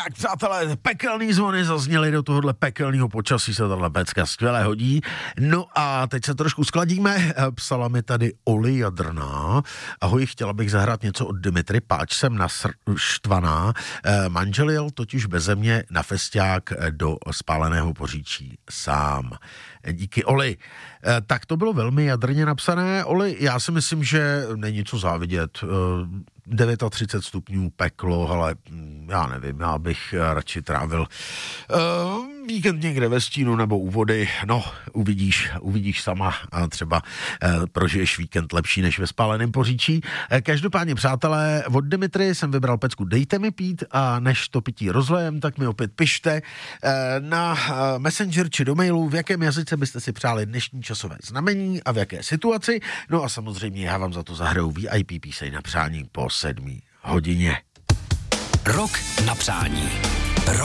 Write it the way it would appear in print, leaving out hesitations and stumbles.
Tak, přátelé, pekelný zvony zazněly do tohohle pekelného počasí, se tahle pecka skvěle hodí. No a teď se trošku skladíme. Psala mi tady Oli Jadrná. Ahoj, chtěla bych zahrát něco od Dimitry, páč jsem naštvaná. Manžel jel totiž beze mě na festiák do spáleného Poříčí sám. Díky, Oli. Tak to bylo velmi jadrně napsané. Oli, já si myslím, že není co závidět. 39 stupňů peklo, ale já nevím, já bych radši trávil víkend někde ve stínu nebo u vody. No, uvidíš sama a třeba prožiješ víkend lepší než ve spáleném Poříčí. Každopádně, přátelé, od Dimitry jsem vybral pecku Dejte mi pít a než to pití rozlejem, tak mi opět pište na Messenger či do mailu, v jakém jazyce byste si přáli dnešní časové znamení a v jaké situaci. No a samozřejmě já vám za to zahraju VIP píseň na přání po 7 hodině. Rok na přání. Rok